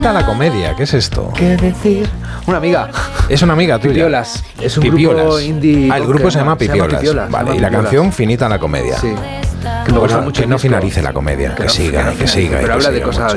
la comedia, ¿qué es esto? ¿Qué decir? Una amiga. Es una amiga tuya. Pipiolas. Es un Pipiolas. grupo indie. El grupo se llama Pipiolas. Vale, y la canción Finita la comedia. Sí. Que me gusta mucho. Que no finalice la comedia, que siga. Pero habla de cosas